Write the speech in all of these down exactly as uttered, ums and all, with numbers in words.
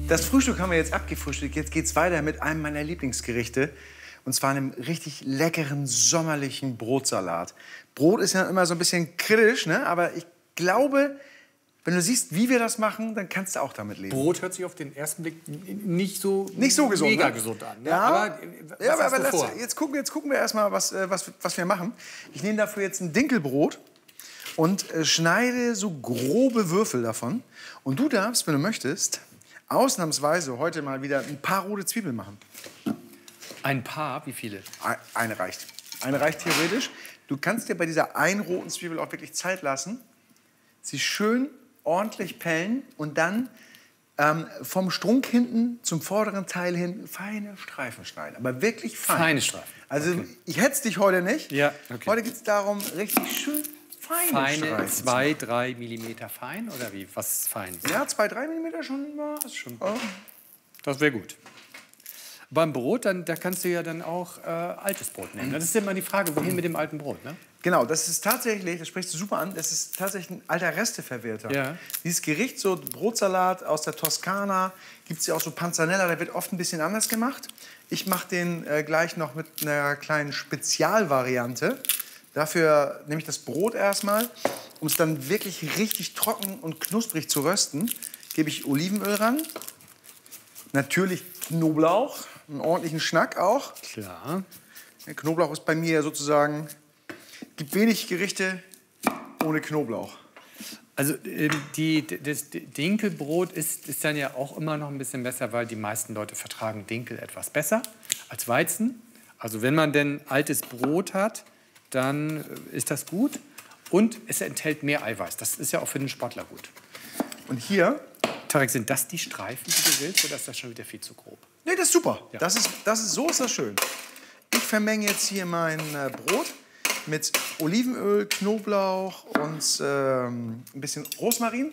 Das Frühstück haben wir jetzt abgefrühstückt. Jetzt geht's weiter mit einem meiner Lieblingsgerichte. Und zwar einem richtig leckeren, sommerlichen Brotsalat. Brot ist ja immer so ein bisschen kritisch, ne? Aber ich glaube, wenn du siehst, wie wir das machen, dann kannst du auch damit leben. Brot hört sich auf den ersten Blick nicht so, nicht so gesund, mega ne? gesund an. Ne? Ja, aber, was ja, aber, hast aber du vor? lass, jetzt, gucken, jetzt gucken wir erstmal, was, äh, was, was wir machen. Ich nehme dafür jetzt ein Dinkelbrot und äh, schneide so grobe Würfel davon. Und du darfst, wenn du möchtest, ausnahmsweise heute mal wieder ein paar rote Zwiebeln machen. Ein paar? Wie viele? Eine reicht. Eine reicht theoretisch. Du kannst dir bei dieser einen roten Zwiebel auch wirklich Zeit lassen, sie schön ordentlich pellen und dann ähm, vom Strunk hinten zum vorderen Teil hin feine Streifen schneiden. Aber wirklich fein. Feine Streifen. Also okay. Ich hetze dich heute nicht. Ja, okay. Heute geht es darum, richtig schön feine, feine Streifen zwei, drei Millimeter fein oder wie? Was ist fein? Ja, zwei, drei Millimeter schon. Ja, das schon. Oh. Das wäre gut. Beim Brot, dann, da kannst du ja dann auch äh, altes Brot nehmen. Das ist immer die Frage, wohin mit dem alten Brot, ne? Genau, das ist tatsächlich, das sprichst du super an, das ist tatsächlich ein alter Resteverwerter. Ja. Dieses Gericht, so Brotsalat aus der Toskana, gibt es ja auch so Panzanella, der wird oft ein bisschen anders gemacht. Ich mache den äh, gleich noch mit einer kleinen Spezialvariante. Dafür nehme ich das Brot erstmal, um es dann wirklich richtig trocken und knusprig zu rösten, gebe ich Olivenöl ran, natürlich Knoblauch, einen ordentlichen Schnack auch. Klar. Der Knoblauch ist bei mir sozusagen, gibt wenig Gerichte ohne Knoblauch. Also ähm, die, das Dinkelbrot ist, ist dann ja auch immer noch ein bisschen besser, weil die meisten Leute vertragen Dinkel etwas besser als Weizen. Also wenn man denn altes Brot hat, dann ist das gut. Und es enthält mehr Eiweiß. Das ist ja auch für den Sportler gut. Und hier... Tarek, sind das die Streifen, die du willst, oder ist das schon wieder viel zu grob? Nee, das ist super. Ja. Das ist, das ist, so ist das schön. Ich vermenge jetzt hier mein äh, Brot mit Olivenöl, Knoblauch und ähm, ein bisschen Rosmarin.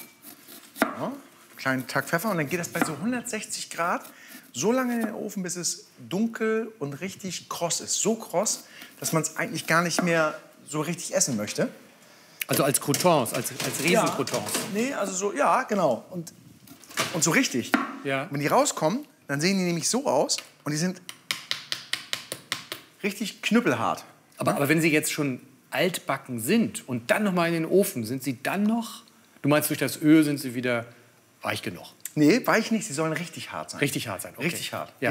Ja, kleinen Tag Pfeffer. Und dann geht das bei so hundertsechzig Grad so lange in den Ofen, bis es dunkel und richtig kross ist. So kross, dass man es eigentlich gar nicht mehr so richtig essen möchte. Also als Croutons, als, als Riesencroutons. Ja, nee, also so, ja, genau. Und, und so richtig. Ja. Wenn die rauskommen, dann sehen die nämlich so aus und die sind richtig knüppelhart. Aber, aber wenn sie jetzt schon altbacken sind und dann noch mal in den Ofen, sind sie dann noch, du meinst durch das Öl sind sie wieder weich genug? Nee, weich nicht, sie sollen richtig hart sein. Richtig hart sein, okay. Richtig hart. Ja.